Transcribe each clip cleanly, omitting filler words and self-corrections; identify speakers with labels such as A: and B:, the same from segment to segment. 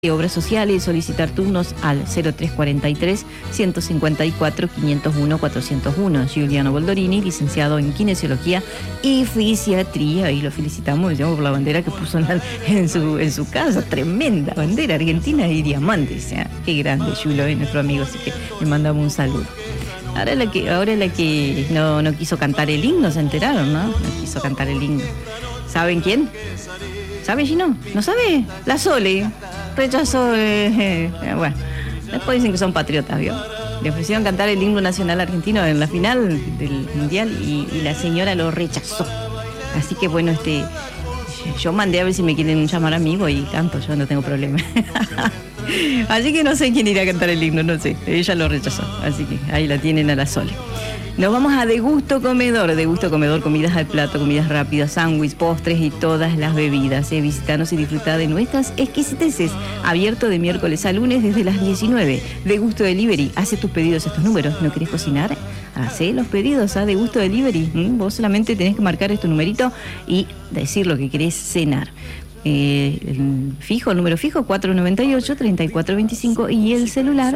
A: Obras Sociales, solicitar turnos al 0343 154 501 401. Giuliano Boldorini, licenciado en Kinesiología y Fisiatría, y lo felicitamos, digamos, por la bandera que puso en su casa, tremenda bandera argentina y diamantes, o sea, qué grande Giulio, nuestro amigo, así que le mandamos un saludo. Ahora la que no quiso cantar el himno, se enteraron, ¿no? No quiso cantar el himno. ¿Saben quién? ¿Sabe Gino? ¿No sabe? La Sole. Rechazó, bueno, después dicen que son patriotas, ¿vio? Le ofrecieron cantar el himno nacional argentino en la final del mundial y la señora lo rechazó. Así que bueno, yo mandé a ver si me quieren llamar amigo y canto, yo no tengo problema. Así que no sé quién irá a cantar el himno, no sé, ella lo rechazó, así que ahí la tienen a la Sole. Nos vamos a Degusto Comedor, comidas al plato, comidas rápidas, sándwich, postres y todas las bebidas. Visítanos y disfruta de nuestras exquisiteces. Abierto de miércoles a lunes desde las 19. Degusto Delivery, hace tus pedidos a estos números. ¿No querés cocinar? Hacé los pedidos a Degusto Delivery. Vos solamente tenés que marcar este numerito y decir lo que querés cenar. El número fijo 498-3425 y el celular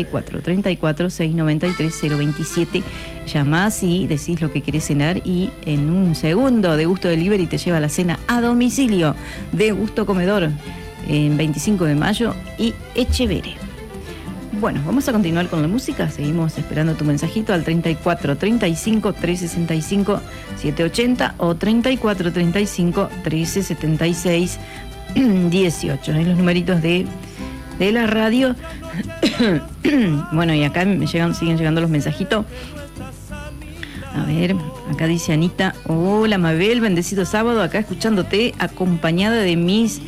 A: 34-693-027. Llamás y decís lo que querés cenar y en un segundo Degusto Delivery te lleva la cena a domicilio. Degusto Comedor en 25 de mayo y Echeverre. Bueno, vamos a continuar con la música. Seguimos esperando tu mensajito al 34 35 365 780 o 34 35 1376 18. En los numeritos de la radio. Bueno, y acá siguen llegando los mensajitos. A ver, acá dice Anita: hola Mabel, bendecido sábado, acá escuchándote, acompañada de mis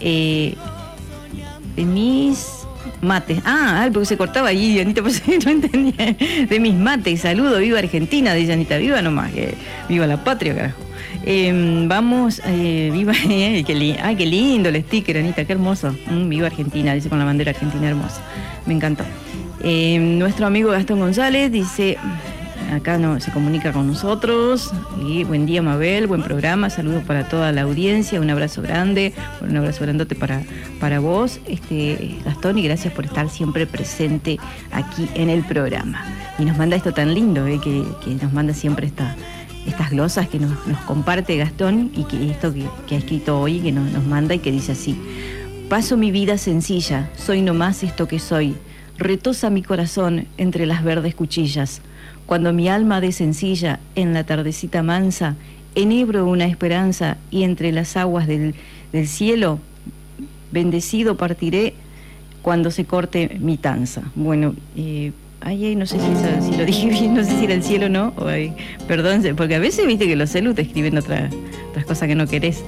A: mates. Porque se cortaba ahí, Anita, pues no entendía. De mis mates, saludo, viva Argentina, dice Anita, viva nomás, viva la patria, carajo. Vamos, viva, qué lindo el sticker, Anita, qué hermoso. Viva Argentina, dice con la bandera argentina hermosa, me encantó. Nuestro amigo Gastón González dice, acá se comunica con nosotros, y buen día Mabel, buen programa, saludos para toda la audiencia, un abrazo grande, un abrazo grandote para vos, Gastón, y gracias por estar siempre presente aquí en el programa. Y nos manda esto tan lindo, que nos manda siempre estas glosas que nos comparte Gastón, y que esto que ha escrito hoy, que nos manda y que dice así: paso mi vida sencilla, soy nomás esto que soy, retosa mi corazón entre las verdes cuchillas. Cuando mi alma de sencilla, en la tardecita mansa, enhebro una esperanza y entre las aguas del cielo, bendecido partiré cuando se corte mi tanza. Bueno, no sé si lo dije bien, no sé si era el cielo o no, perdón, porque a veces viste que los celus te escriben otras cosas que no querés.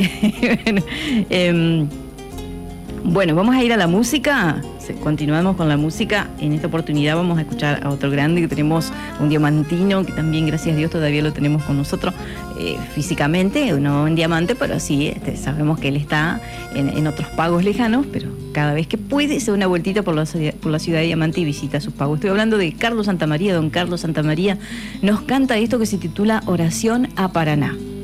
A: Bueno, vamos a ir a la música. Continuamos con la música. En esta oportunidad vamos a escuchar a otro grande que tenemos, un diamantino, que también, gracias a Dios, todavía lo tenemos con nosotros físicamente, no en diamante, pero sí, sabemos que él está en otros pagos lejanos, pero cada vez que puede se da una vueltita por la ciudad de Diamante y visita sus pagos. Estoy hablando de Carlos Santamaría. Don Carlos Santamaría nos canta esto que se titula Oración a Paraná.